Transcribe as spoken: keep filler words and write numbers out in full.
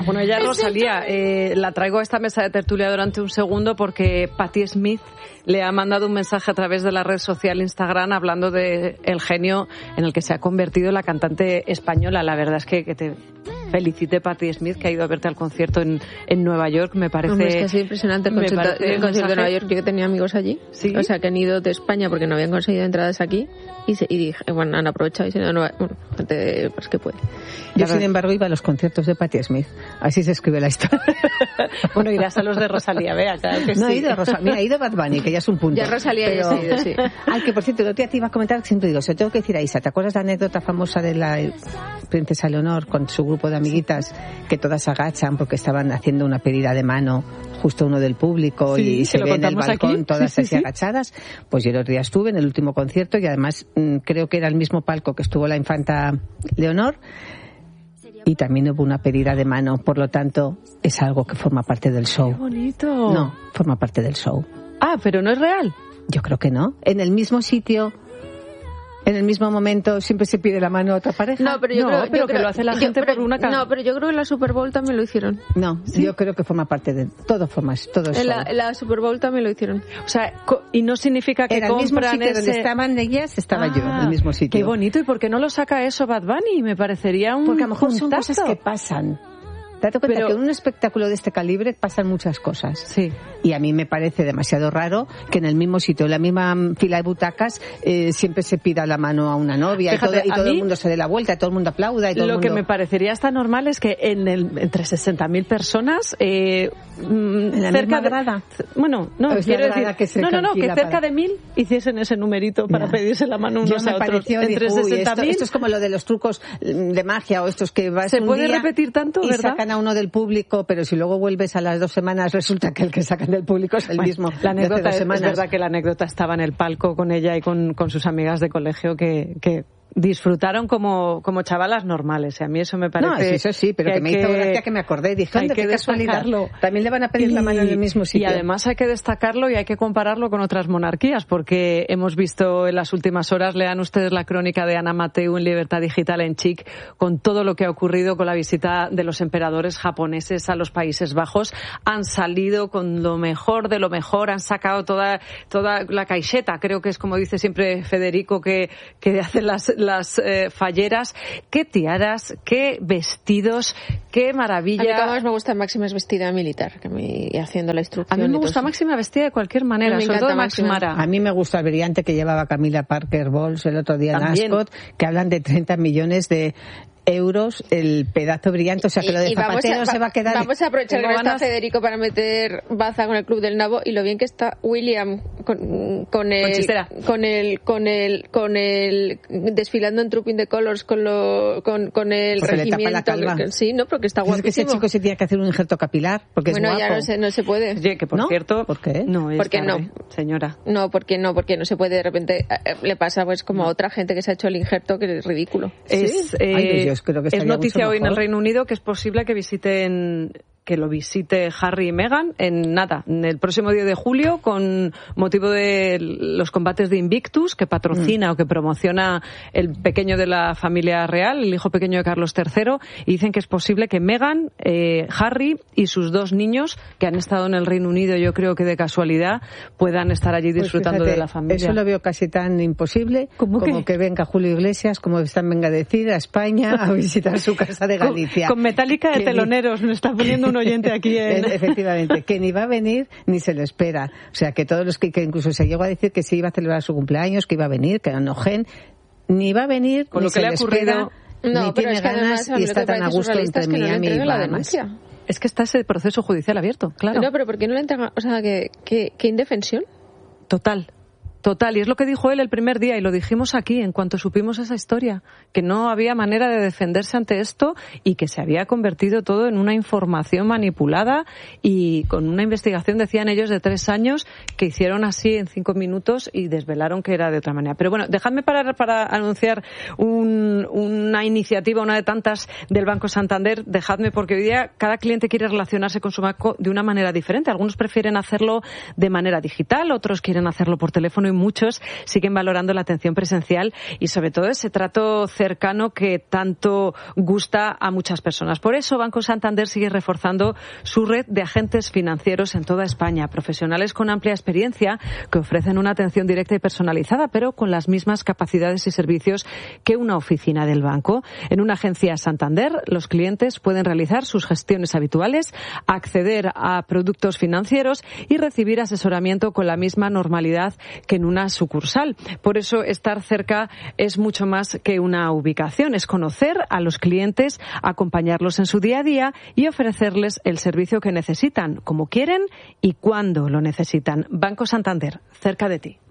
Bueno, ella es Rosalía. Eh, la traigo a esta mesa de tertulia durante un segundo porque Patti Smith le ha mandado un mensaje a través de la red social Instagram hablando de el genio en el que se ha convertido la cantante española. La verdad es que, que te felicite Patti Smith, que ha ido a verte al concierto en, en Nueva York. Me parece... Hombre, es que ha sido impresionante el concierto, el concierto de Nueva York. Yo que tenía amigos allí. ¿Sí? O sea, que han ido de España porque no habían conseguido entradas aquí y, se, y dije, bueno, han aprovechado y se han ido a Nueva York. Bueno, gente, pues que puede. Yo, sin embargo, iba a los conciertos de Patti Smith. Así se escribe la historia. Bueno, irás a los de Rosalía, vea, claro que no, sí. he ido a Rosalía. Mira, he ido a Bad Bunny, que ya es un punto. Ya Rosalía pero... ya he ido, sí. Ay, que por cierto, el otro día te iba a comentar, que siempre digo, se lo tengo que decir a Isa. ¿Te acuerdas la anécdota famosa de la princesa Leonor con su grupo de amiguitas que todas se agachan porque estaban haciendo una pedida de mano justo uno del público sí, y se ve en el balcón aquí. Todas sí, así sí, agachadas? Pues yo el otro día estuve en el último concierto y además mmm, creo que era el mismo palco que estuvo la infanta Leonor y también hubo una pedida de mano, por lo tanto es algo que forma parte del show. ¡Qué bonito! No, forma parte del show. Ah, pero no es real. Yo creo que no. En el mismo sitio, en el mismo momento, siempre se pide la mano a otra pareja. No, pero yo no, creo, pero yo que creo, lo hace la yo, gente pero, por una cara. No, pero yo creo que en la Super Bowl también lo hicieron. No, ¿sí? Yo creo que forma parte de todo, forma todo eso. En la, en la Super Bowl también lo hicieron. O sea, y no significa que era el mismo sitio ese... donde estaban ellas, estaba ah, yo, en el mismo sitio. Qué bonito. ¿Y por qué no lo saca eso Bad Bunny? Me parecería un Porque a lo mejor son puntazo. cosas que pasan. Date cuenta Pero... que en un espectáculo de este calibre pasan muchas cosas. Sí. Y a mí me parece demasiado raro que en el mismo sitio, en la misma fila de butacas, eh, siempre se pida la mano a una novia. Fíjate, y todo, y todo el mundo se dé la vuelta, y todo el mundo aplauda. Y todo lo el mundo... que me parecería hasta normal es que en el, entre sesenta mil personas, eh, ¿en la cerca misma grada? De, bueno, no, es quiero decir, que no, no, no, que cerca para... de mil hiciesen ese numerito para ya. pedirse la mano unos Yo a me otros. Pareció, entre dijo, sesenta mil. Esto, esto es como lo de los trucos de magia o estos que vas se un puede día repetir tanto, y ¿verdad? Sacan a uno del público, pero si luego vuelves a las dos semanas resulta que el que sacan del público es el bueno, mismo. La anécdota es, es semanas. verdad que la anécdota estaba en el palco con ella y con, con sus amigas de colegio que, que disfrutaron como, como chavalas normales. Y a mí eso me parece... No, eso sí, pero que, que me hizo gracia que me acordé y dije, anda, qué casualidad. También le van a pedir y, la mano en el mismo sitio. Y además hay que destacarlo y hay que compararlo con otras monarquías, porque hemos visto en las últimas horas, lean ustedes la crónica de Ana Mateu en Libertad Digital en Chic, con todo lo que ha ocurrido con la visita de los emperadores japoneses a los Países Bajos. Han salido con lo mejor de lo mejor, han sacado toda, toda la caixeta, creo que es como dice siempre Federico, que, que hacen las las eh, falleras. Qué tiaras, qué vestidos, qué maravilla. A mí como más me gusta Máxima es vestida militar, que me, haciendo la instrucción. A mí me gusta Máxima vestida de cualquier manera, sobre todo Máxima. A mí me gusta el brillante que llevaba Camila Parker Bowles el otro día También. en Ascot, que hablan de treinta millones de euros el pedazo brillante, o sea que lo de y Zapatero a, se va a quedar. Vamos a aprovechar que no está Federico para meter baza con el Club del Nabo y lo bien que está William con, con el con el con el con el desfilando en Trooping the Colours con lo con, con el porque regimiento. Le tapa la calva. Que, sí, no, porque está guapísimo. Es que ese chico se tiene que hacer un injerto capilar porque bueno, es guapo. ya no se no se puede. Oye, que por ¿No? cierto, ¿por qué? No, es porque grave, no, señora. No, porque no, porque no se puede de repente eh, le pasa pues como no. a otra gente que se ha hecho el injerto que es ridículo. Es ¿Sí? eh, Ay, Dios, creo que es noticia hoy en el Reino Unido que es posible que visiten que lo visite Harry y Meghan en nada, en el próximo día de julio, con motivo de los combates de Invictus, que patrocina mm. o que promociona el pequeño de la familia real, el hijo pequeño de Carlos tercero, y dicen que es posible que Meghan, eh, Harry y sus dos niños, que han estado en el Reino Unido, yo creo que de casualidad, puedan estar allí disfrutando pues fíjate, de la familia. Eso lo veo casi tan imposible como que? que venga Julio Iglesias, como están venga a decir, a España a visitar su casa de Galicia. Con, con Metallica de teloneros, me está poniendo un oyente aquí en... Efectivamente, que ni va a venir ni se le espera. O sea, que todos los que, que incluso se llegó a decir que se iba a celebrar su cumpleaños, que iba a venir, que era Enojen, ni va a venir, con ni lo que se le le ha ocurrido, espera, no, ni pero tiene es que ganas además, y está tan a gusto entre Miami y Bahamas. Es que está ese proceso judicial abierto, claro. No, pero ¿por qué no le entregan? O sea, que, que, que indefensión. Total. Total, y es lo que dijo él el primer día, y lo dijimos aquí en cuanto supimos esa historia, que no había manera de defenderse ante esto y que se había convertido todo en una información manipulada y con una investigación, decían ellos, de tres años que hicieron así en cinco minutos y desvelaron que era de otra manera. Pero bueno, dejadme parar para anunciar un, una iniciativa, una de tantas del Banco Santander. Dejadme, porque hoy día cada cliente quiere relacionarse con su banco de una manera diferente. Algunos prefieren hacerlo de manera digital, otros quieren hacerlo por teléfono y hoy muchos siguen valorando la atención presencial y sobre todo ese trato cercano que tanto gusta a muchas personas. Por eso Banco Santander sigue reforzando su red de agentes financieros en toda España, profesionales con amplia experiencia que ofrecen una atención directa y personalizada, pero con las mismas capacidades y servicios que una oficina del banco. En una agencia Santander, los clientes pueden realizar sus gestiones habituales, acceder a productos financieros y recibir asesoramiento con la misma normalidad que en una sucursal. Por eso estar cerca es mucho más que una ubicación, es conocer a los clientes, acompañarlos en su día a día y ofrecerles el servicio que necesitan, como quieren y cuando lo necesitan. Banco Santander, cerca de ti.